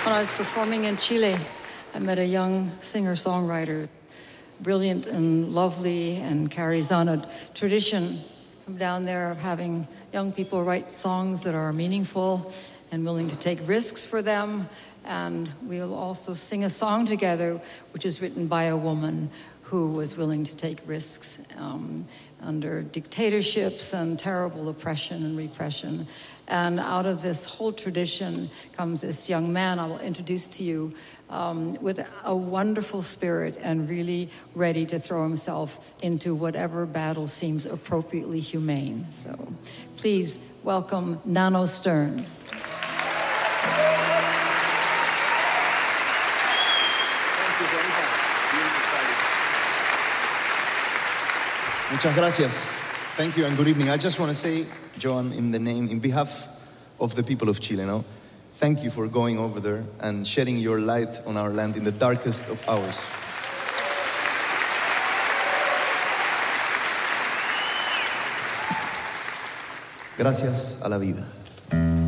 When I was performing in Chile, I met a young singer-songwriter, brilliant and lovely, and carries on a tradition from down there of having young people write songs that are meaningful and willing to take risks for them. And we'll also sing a song together, which is written by a woman who was willing to take risks under dictatorships and terrible oppression and repression. And out of this whole tradition comes this young man I will introduce to you with a wonderful spirit and really ready to throw himself into whatever battle seems appropriately humane. So please welcome Nano Stern. Muchas gracias. Thank you and good evening. I just want to say, Joan, in behalf of the people of Chile, thank you for going over there and shedding your light on our land in the darkest of hours. Gracias a la vida.